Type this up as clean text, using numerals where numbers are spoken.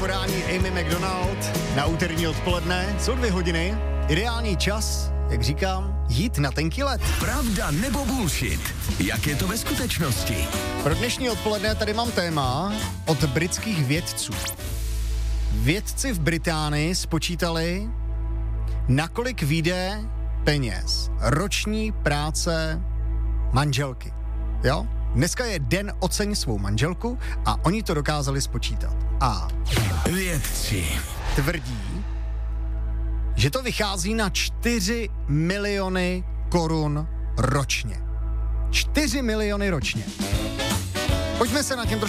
podání Amy McDonald na úterní odpoledne. Jsou 2 hodiny. Ideální čas, jak říkám, jít na tenký led. Pravda nebo bullshit? Jak je to ve skutečnosti? Pro dnešní odpoledne tady mám téma od britských vědců. Vědci v Británii spočítali, nakolik vyjde peněz roční práce manželky. Jo? Dneska je den Oceň svou manželku a oni to dokázali spočítat. A vědci tvrdí, že to vychází na 4 miliony korun ročně. 4 miliony ročně. Pojďme se na tím trošku